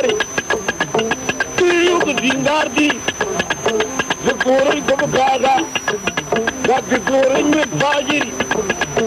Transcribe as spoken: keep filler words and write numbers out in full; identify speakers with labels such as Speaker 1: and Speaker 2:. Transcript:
Speaker 1: Fajiri Tiyuk Dingardi The Koran Kabaga That the Koran with Fajiri